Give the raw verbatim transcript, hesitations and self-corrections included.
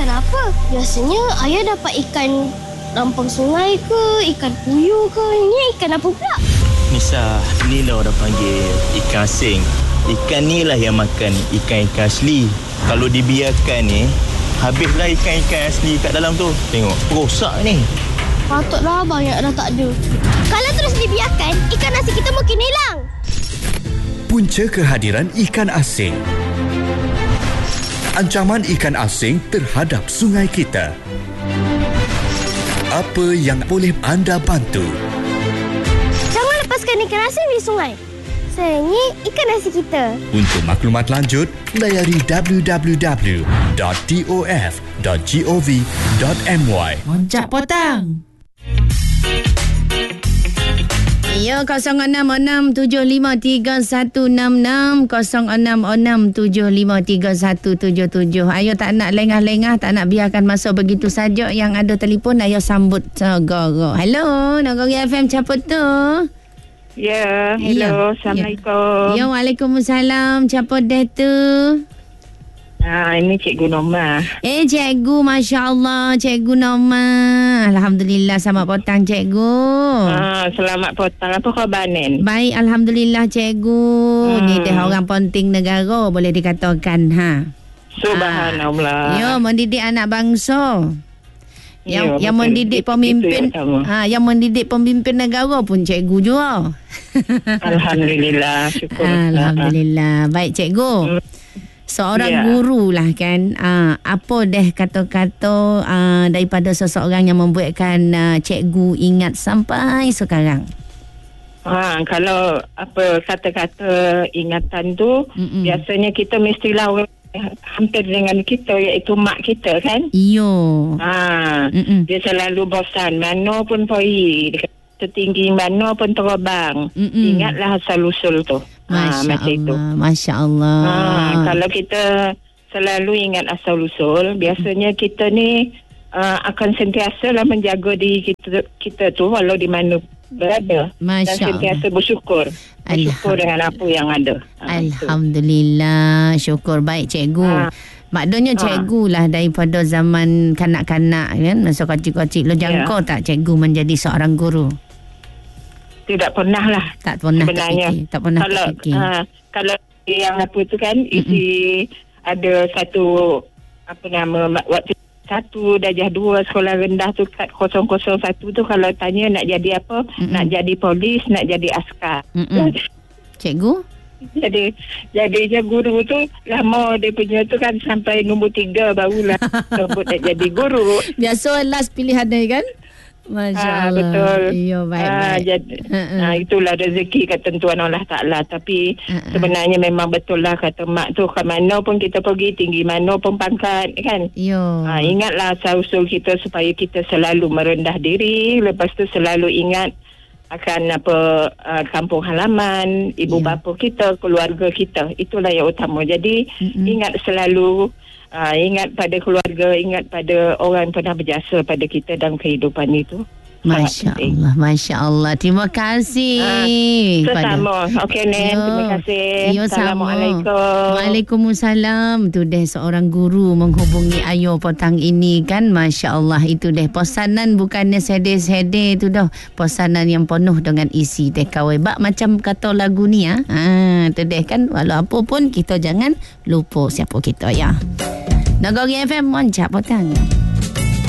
ikan apa? Biasanya ayah dapat ikan rampang sungai ke, ikan puyuh ke. Ini ikan apa pula? Nisa, inilah orang panggil ikan asing. Ikan ni lah yang makan ikan-ikan asli. Kalau dibiarkan ni, habislah ikan-ikan asli kat dalam tu. Tengok, rosak ni. Patutlah banyak dah tak ada. Kalau terus dibiarkan, ikan asing kita mungkin hilang. Punca kehadiran ikan asing. Ancaman ikan asing terhadap sungai kita. Apa yang boleh anda bantu? Jangan lepaskan ikan asing di sungai. Sayangi ikan asing kita. Untuk maklumat lanjut, layari w w w dot d o f dot gov dot m y. Moncak Potang. Ya, kosong enam enam tujuh lima tiga satu enam enam, kosong enam enam tujuh lima tiga satu tujuh tujuh. Ayo tak nak lengah-lengah, tak nak biarkan masuk begitu saja. Yang ada telefon, ayo sambut segera. Hello, Nagori F M siapa tu? Ya, hello. Ya. Assalamualaikum. Ya, Waalaikumsalam. Siapa dia tu? Ah, ini Cikgu Norma. Eh, Cikgu, Masya Allah, Cikgu Norma. Alhamdulillah, selamat petang, Cikgu. Ah, selamat petang. Apa khabar, Nen? Baik, Alhamdulillah, Cikgu. Hmm. Ni dia orang penting negara, boleh dikatakan, ha. Subhanallah. Ha. Ya, mendidik anak bangsa. Yang ya, yang betul, mendidik pemimpin, yang ha, yang mendidik pemimpin negara pun Cikgu juga. Alhamdulillah, syukur. Alhamdulillah. Baik, Cikgu. Hmm. Seorang yeah. guru lah kan, uh, apa deh kata-kata uh, daripada seseorang yang membuatkan uh, cikgu ingat sampai sekarang? Ha, kalau apa kata-kata ingatan tu, Mm-mm. biasanya kita mestilah orang hampir dengan kita, iaitu mak kita kan? Iyo. Ha, dia selalu bosan, mana pun pergi, setinggi mana pun terbang. Mm-mm. Ingatlah asal-usul tu. Masya ha, Allah, itu. Masya Allah. Ha, kalau kita selalu ingat asal-usul, biasanya kita ni uh, akan sentiasa lah menjaga diri kita, kita tu walau di mana berada. Masya dan sentiasa Allah. bersyukur. Bersyukur dengan apa yang ada. Ha, Alhamdulillah. Itu. Syukur. Baik, Cikgu. Ha. Maknanya cikgu lah daripada zaman kanak-kanak kan, masa kecil-kecil. Lo jangka yeah. tak cikgu menjadi seorang guru? Tidak pernah lah. Tak pernah sebenarnya. terfikir. Tak pernah kalau, terfikir. Uh, kalau yang apa tu kan, isi Mm-mm. ada satu, apa nama, waktu satu, darjah dua, sekolah rendah tu, kat kosong kosong satu tu, kalau tanya nak jadi apa, Mm-mm. nak jadi polis, nak jadi askar. Mm-mm. Cikgu? Jadi jadi je guru tu lama dia punya tu kan, sampai nombor tiga barulah sebut nak jadi guru. Biasa last pilihan dia kan? Masya ha, Allah. Betul. Iya, baik, ha, baik. Jadi, ha, itulah rezeki ketentuan Allah Ta'ala. Tapi uh-uh. sebenarnya memang betul lah kata mak tu, ke mana pun kita pergi, tinggi mana pun pangkat kan. Yo. Ha, ingatlah asal-usul kita supaya kita selalu merendah diri. Lepas tu selalu ingat akan apa uh, kampung halaman, ibu yeah. bapa kita, keluarga kita. Itulah yang utama. Jadi mm-hmm. ingat selalu, uh, ingat pada keluarga, ingat pada orang yang pernah berjasa pada kita dalam kehidupan itu. Masya Allah, Masya Allah. Terima kasih. Uh, Sesama. Okey, Nen. Terima kasih. Yo, Assalamualaikum. Waalaikumsalam. Tu deh seorang guru menghubungi Ayo petang ini kan. Masya Allah. Itu deh pesanan bukannya sedih-sedih tu dah. Pesanan yang penuh dengan isi deh kawai. Bak macam kata lagu ni ya. Ha, tu deh kan. Walau apa pun kita jangan lupa siapa kita ya. Nagori F M Moncak Potang.